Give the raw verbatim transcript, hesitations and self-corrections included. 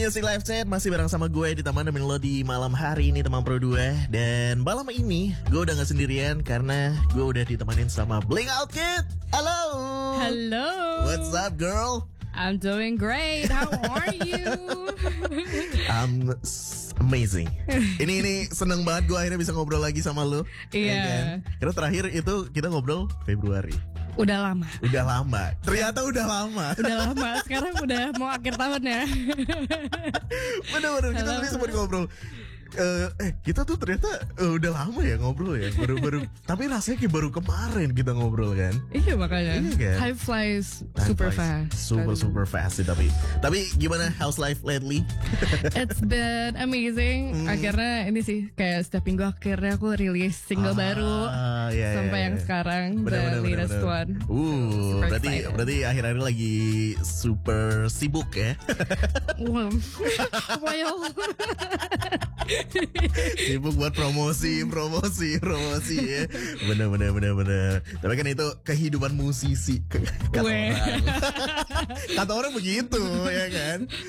Music Live Chat masih bareng sama gue di teman temen lo di malam hari ini teman Pro dua. Dan malam ini gue udah gak sendirian karena gue udah ditemenin sama Bling Out Kid. Halo. Hello. What's up girl? I'm doing great. How are you? I'm s- amazing. Ini ini seneng banget gue akhirnya bisa ngobrol lagi sama lo. Iya. Ya kan? Karena terakhir itu kita ngobrol Februari. Udah lama. Udah lama. Ternyata udah lama. Udah lama. Sekarang udah mau akhir tahun ya. Bener-bener kita Halo. tadi sempat ngobrol. Eh, eh kita tuh ternyata eh, udah lama ya ngobrol ya. Baru-baru. Tapi rasanya kayak baru kemarin kita ngobrol kan. Iya makanya. Iya kan? Time flies Time super flies fast. Super super fast sih tapi. Tapi gimana how's life lately? It's been amazing. Hmm. Akhirnya ini sih kayak setiap minggu akhirnya aku rilis single Ah, baru iya, iya, sampai iya. yang sekarang Bener, the bener, bener, latest bener. one. Uh, Super berarti excited. berarti akhir-akhir ini lagi super sibuk ya. Wow. Well. Sibuk buat promosi, promosi, promosi ya. Bener, bener, bener, bener. Tapi kan itu kehidupan musisi. Kata Weh. orang. Kata orang begitu ya kan.